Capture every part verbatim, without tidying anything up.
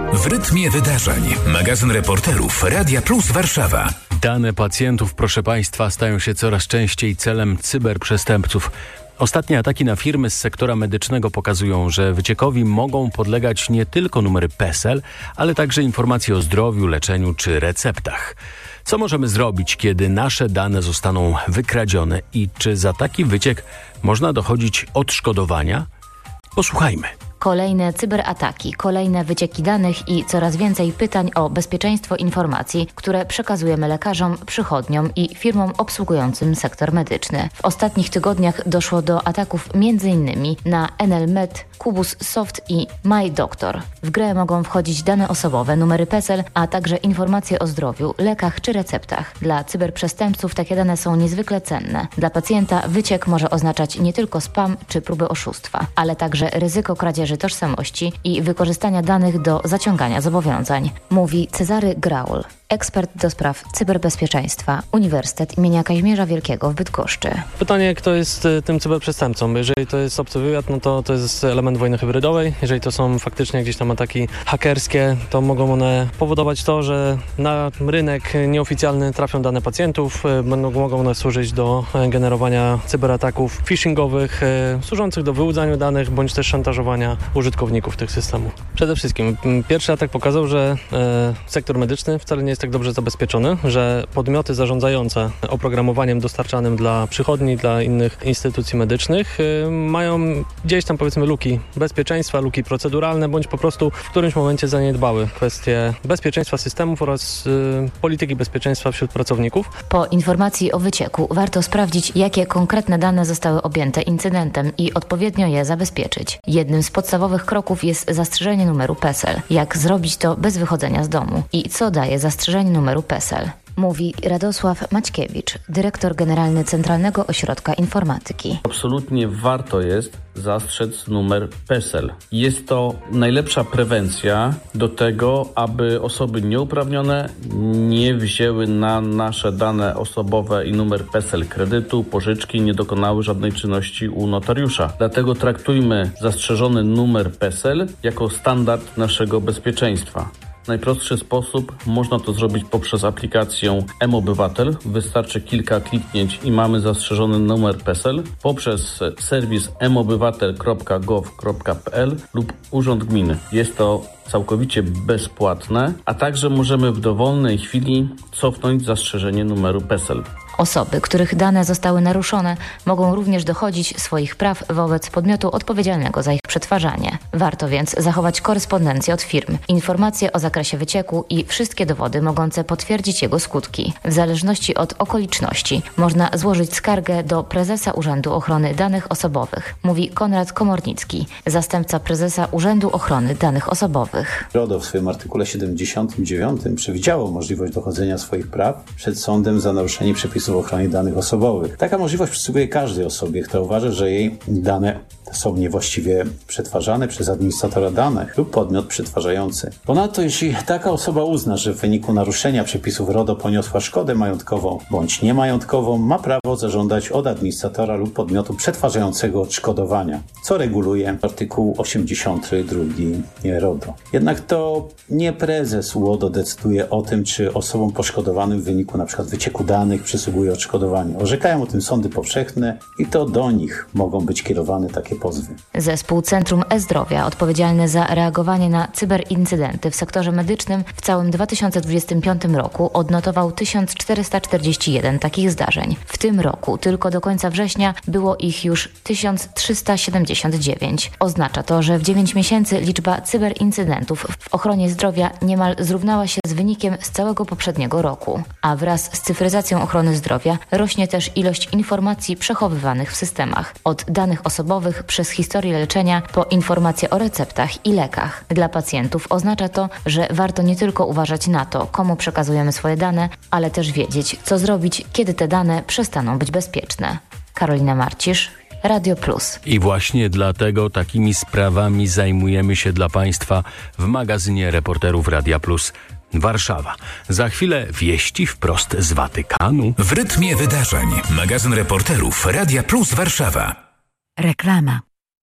W rytmie wydarzeń. Magazyn reporterów Radia Plus Warszawa. Dane pacjentów, proszę Państwa, stają się coraz częściej celem cyberprzestępców. Ostatnie ataki na firmy z sektora medycznego pokazują, że wyciekowi mogą podlegać nie tylko numery PESEL, ale także informacje o zdrowiu, leczeniu czy receptach. Co możemy zrobić, kiedy nasze dane zostaną wykradzione i czy za taki wyciek można dochodzić odszkodowania? Posłuchajmy. Kolejne cyberataki, kolejne wycieki danych i coraz więcej pytań o bezpieczeństwo informacji, które przekazujemy lekarzom, przychodniom i firmom obsługującym sektor medyczny. W ostatnich tygodniach doszło do ataków m.in. na N L Med, Kubus Soft i MyDoctor. W grę mogą wchodzić dane osobowe, numery PESEL, a także informacje o zdrowiu, lekach czy receptach. Dla cyberprzestępców takie dane są niezwykle cenne. Dla pacjenta wyciek może oznaczać nie tylko spam czy próby oszustwa, ale także ryzyko kradzieży tożsamości i wykorzystania danych do zaciągania zobowiązań, mówi Cezary Graul, ekspert do spraw cyberbezpieczeństwa, Uniwersytet imienia Kazimierza Wielkiego w Bydgoszczy. Pytanie, kto jest tym cyberprzestępcą? Jeżeli to jest obcy wywiad, no to to jest element wojny hybrydowej. Jeżeli to są faktycznie gdzieś tam ataki hakerskie, to mogą one powodować to, że na rynek nieoficjalny trafią dane pacjentów, będą, mogą one służyć do generowania cyberataków phishingowych, służących do wyłudzania danych, bądź też szantażowania użytkowników tych systemów. Przede wszystkim pierwszy atak pokazał, że e, sektor medyczny wcale nie jest tak dobrze zabezpieczony, że podmioty zarządzające oprogramowaniem dostarczanym dla przychodni, dla innych instytucji medycznych e, mają gdzieś tam powiedzmy luki bezpieczeństwa, luki proceduralne, bądź po prostu w którymś momencie zaniedbały kwestie bezpieczeństwa systemów oraz e, polityki bezpieczeństwa wśród pracowników. Po informacji o wycieku warto sprawdzić, jakie konkretne dane zostały objęte incydentem i odpowiednio je zabezpieczyć. Jednym z podstawowych kroków jest zastrzeżenie numeru PESEL. Jak zrobić to bez wychodzenia z domu? I co daje zastrzeżenie numeru PESEL? Mówi Radosław Maćkiewicz, dyrektor generalny Centralnego Ośrodka Informatyki. Absolutnie warto jest zastrzec numer PESEL. Jest to najlepsza prewencja do tego, aby osoby nieuprawnione nie wzięły na nasze dane osobowe i numer PESEL kredytu, pożyczki, nie dokonały żadnej czynności u notariusza. Dlatego traktujmy zastrzeżony numer PESEL jako standard naszego bezpieczeństwa. W najprostszy sposób można to zrobić poprzez aplikację mObywatel. Wystarczy kilka kliknięć i mamy zastrzeżony numer PESEL. Poprzez serwis m obywatel kropka gov kropka p l lub Urząd Gminy. Jest to całkowicie bezpłatne, a także możemy w dowolnej chwili cofnąć zastrzeżenie numeru PESEL. Osoby, których dane zostały naruszone, mogą również dochodzić swoich praw wobec podmiotu odpowiedzialnego za ich przetwarzanie. Warto więc zachować korespondencję od firm, informacje o zakresie wycieku i wszystkie dowody mogące potwierdzić jego skutki. W zależności od okoliczności można złożyć skargę do prezesa Urzędu Ochrony Danych Osobowych, mówi Konrad Komornicki, zastępca prezesa Urzędu Ochrony Danych Osobowych. RODO w swoim artykule siedemdziesiątym dziewiątym przewidziało możliwość dochodzenia swoich praw przed sądem za naruszenie przepisów o ochronie danych osobowych. Taka możliwość przysługuje każdej osobie, która uważa, że jej dane są niewłaściwie przetwarzane przez administratora danych lub podmiot przetwarzający. Ponadto, jeśli taka osoba uzna, że w wyniku naruszenia przepisów RODO poniosła szkodę majątkową bądź niemajątkową, ma prawo zażądać od administratora lub podmiotu przetwarzającego odszkodowania, co reguluje artykuł osiemdziesiąty drugi RODO. Jednak to nie prezes UODO decyduje o tym, czy osobom poszkodowanym w wyniku np. wycieku danych przysługuje odszkodowanie. Orzekają o tym sądy powszechne i to do nich mogą być kierowane takie pozwy. Zespół Centrum E-Zdrowia, odpowiedzialny za reagowanie na cyberincydenty w sektorze medycznym, w całym dwa tysiące dwudziestym piątym roku odnotował tysiąc czterysta czterdzieści jeden takich zdarzeń. W tym roku tylko do końca września było ich już tysiąc trzysta siedemdziesiąt dziewięć. Oznacza to, że w dziewięć miesięcy liczba cyberincydentów w ochronie zdrowia niemal zrównała się z wynikiem z całego poprzedniego roku. A wraz z cyfryzacją ochrony zdrowia rośnie też ilość informacji przechowywanych w systemach. Od danych osobowych przez historię leczenia po informacje o receptach i lekach. Dla pacjentów oznacza to, że warto nie tylko uważać na to, komu przekazujemy swoje dane, ale też wiedzieć, co zrobić, kiedy te dane przestaną być bezpieczne. Karolina Marcisz, Radio Plus. I właśnie dlatego takimi sprawami zajmujemy się dla Państwa w magazynie reporterów Radia Plus Warszawa. Za chwilę wieści wprost z Watykanu. W rytmie wydarzeń. Magazyn reporterów Radia Plus Warszawa. Reklama.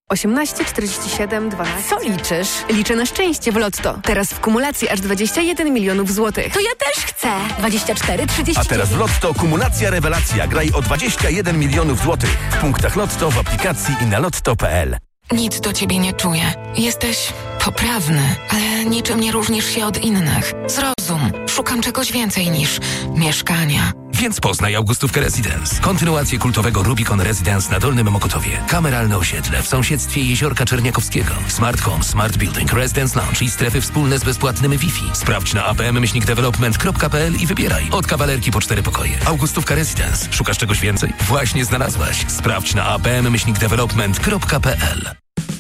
osiemnaście, czterdzieści siedem, dwanaście. Co liczysz? Liczę na szczęście w Lotto. Teraz w kumulacji aż dwadzieścia jeden milionów złotych. To ja też chcę. dwadzieścia cztery, trzydzieści. A teraz w Lotto kumulacja rewelacja. Graj o dwadzieścia jeden milionów złotych. W punktach Lotto, w aplikacji i na lotto kropka p l. Nic do ciebie nie czuję. Jesteś poprawny, ale niczym nie różnisz się od innych. Zrozum. Szukam czegoś więcej niż mieszkania. Więc poznaj Augustówkę Residence. Kontynuację kultowego Rubicon Residence na Dolnym Mokotowie. Kameralne osiedle w sąsiedztwie Jeziorka Czerniakowskiego. Smart Home, Smart Building, Residence Lounge i strefy wspólne z bezpłatnym Wi-Fi. Sprawdź na a p m myślnik development kropka p l i wybieraj. Od kawalerki po cztery pokoje. Augustówka Residence. Szukasz czegoś więcej? Właśnie znalazłaś. Sprawdź na a p m myślnik development kropka p l.